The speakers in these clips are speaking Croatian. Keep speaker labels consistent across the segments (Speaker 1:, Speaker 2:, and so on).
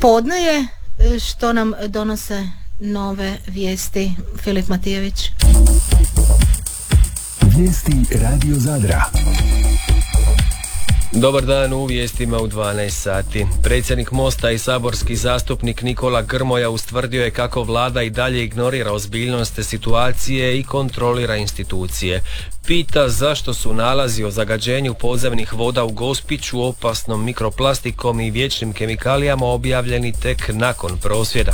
Speaker 1: Podne je, što nam donose nove vijesti. Filip Matijević.
Speaker 2: Vijesti Radio Zadra.
Speaker 3: Dobar dan, u vijestima u 12 sati. Predsjednik Mosta i saborski zastupnik Nikola Grmoja ustvrdio je kako vlada i dalje ignorira ozbiljnost situacije i kontrolira institucije. Pita zašto su nalazi o zagađenju podzemnih voda u Gospiću opasnom mikroplastikom i vječnim kemikalijama objavljeni tek nakon prosvjeda.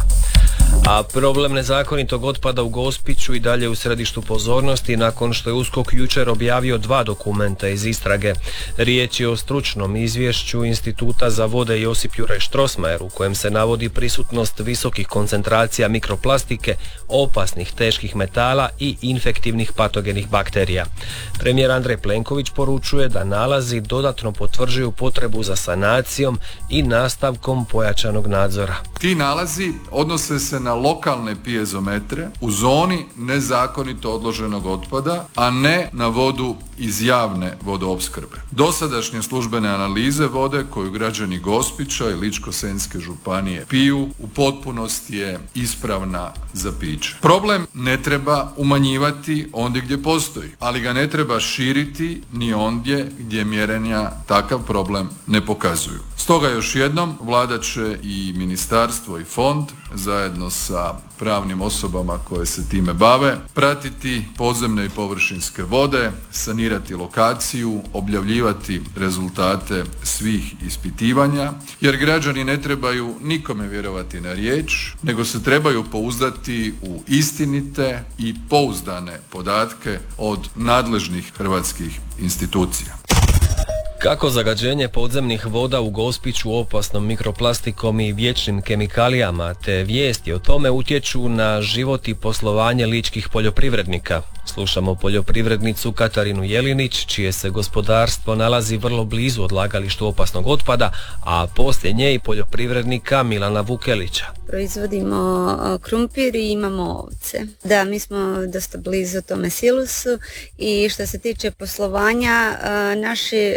Speaker 3: A problem nezakonitog otpada u Gospiću i dalje u središtu pozornosti nakon što je USKOK jučer objavio 2 dokumenta iz istrage. Riječ je o stručnom izvješću Instituta za vode Josip Juraj Strossmayer u kojem se navodi prisutnost visokih koncentracija mikroplastike, opasnih teških metala i infektivnih patogenih bakterija. Premijer Andrej Plenković poručuje da nalazi dodatno potvrđuju potrebu za sanacijom i nastavkom pojačanog nadzora.
Speaker 4: Ti nalazi odnose se na lokalne pijezometre u zoni nezakonito odloženog otpada, a ne na vodu iz javne vodoopskrbe. Dosadašnje službene analize vode koju građani Gospića i Ličko-senjske županije piju u potpunosti je ispravna za piće. Problem ne treba umanjivati ondje gdje postoji, ali ga ne treba širiti ni ondje gdje mjerenja takav problem ne pokazuju. Stoga još jednom vlada će i ministarstvo i fond zajedno sa pravnim osobama koje se time bave pratiti podzemne i površinske vode, sanirati lokaciju, objavljivati rezultate svih ispitivanja, jer građani ne trebaju nikome vjerovati na riječ, nego se trebaju pouzdati u istinite i pouzdane podatke od nadležnih hrvatskih institucija.
Speaker 3: Kako zagađenje podzemnih voda u Gospiću opasnom mikroplastikom i vječnim kemikalijama te vijesti o tome utječu na život i poslovanje ličkih poljoprivrednika. Slušamo poljoprivrednicu Katarinu Jelinić, čije se gospodarstvo nalazi vrlo blizu odlagalištu opasnog otpada, a poslije nje i poljoprivrednika Milana Vukelića.
Speaker 5: Proizvodimo krumpir i imamo ovce. Da, mi smo dosta blizu tome silusu i što se tiče poslovanja, naši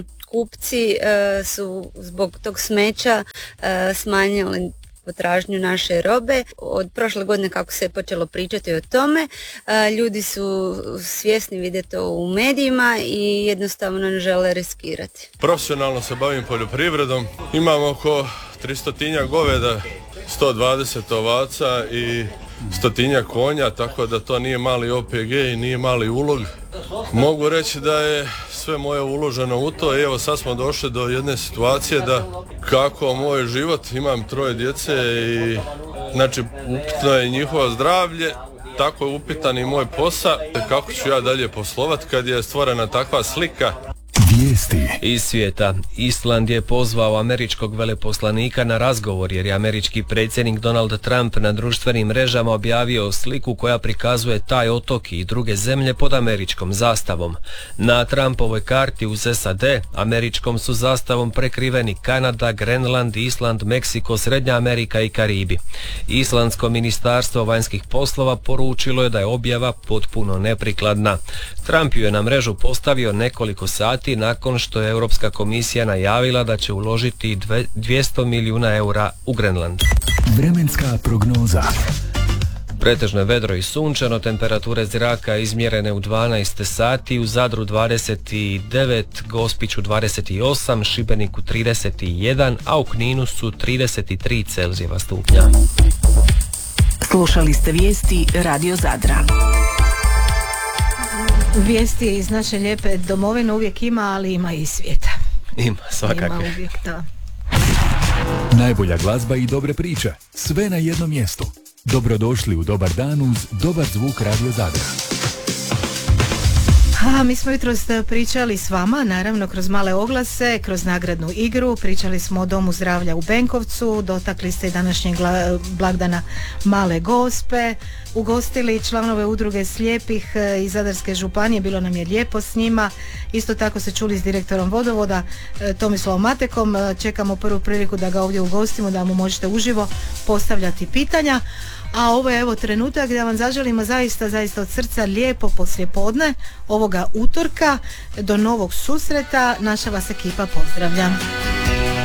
Speaker 5: kupci su zbog tog smeća smanjili potražnju naše robe. Od prošle godine kako se je počelo pričati o tome, ljudi su svjesni, vide to u medijima i jednostavno ne žele riskirati.
Speaker 6: Profesionalno se bavim poljoprivredom. Imam oko 300 goveda, 120 ovaca i 100 konja, tako da to nije mali OPG i nije mali ulog. Mogu reći da je sve moje uloženo u to i evo sad smo došli do jedne situacije da kako moj život, imam 3 djece i znači upitno je njihovo zdravlje, tako je upitan i moj posao, kako ću ja dalje poslovat kad je stvorena takva slika.
Speaker 2: Vijesti
Speaker 3: iz svijeta. Island je pozvao američkog veleposlanika na razgovor jer je američki predsjednik Donald Trump na društvenim mrežama objavio sliku koja prikazuje taj otok i druge zemlje pod američkom zastavom. Na Trumpovoj karti uz SAD američkom su zastavom prekriveni Kanada, Grenland, Island, Meksiko, Srednja Amerika i Karibi. Islandsko ministarstvo vanjskih poslova poručilo je da je objava potpuno neprikladna. Trump ju je na mrežu postavio nekoliko sati nakon što je Europska komisija najavila da će uložiti 200 milijuna eura u Grenland.
Speaker 2: Vremenska prognoza.
Speaker 3: Pretežno vedro i sunčano, temperature zraka izmjerene u 12 sati, u Zadru 29, Gospiću 28, Šibeniku 31, a u Kninu su 33 Celzijeva stupnja.
Speaker 7: Slušali ste vijesti Radio Zadra.
Speaker 1: Vijesti iz naše lijepe domovine uvijek ima, ali ima i svijeta.
Speaker 3: Ima, svakako.
Speaker 1: Ima uvijek, da.
Speaker 2: Najbolja glazba i dobre priče. Sve na jednom mjestu. Dobrodošli u Dobar dan uz dobar zvuk Radio Zadra.
Speaker 1: Mi smo jutros pričali s vama, naravno kroz male oglase, kroz nagradnu igru, pričali smo o Domu zdravlja u Benkovcu, dotakli ste i današnjeg blagdana Male Gospe, ugostili članove udruge slijepih iz Zadarske županije, bilo nam je lijepo s njima, isto tako se čuli s direktorom vodovoda Tomislavom Matekom, čekamo prvu priliku da ga ovdje ugostimo, da mu možete uživo postavljati pitanja. A ovo je evo trenutak da vam zaželimo zaista od srca lijepo poslijepodne ovoga utorka. Do novog susreta, naša vas ekipa pozdravlja.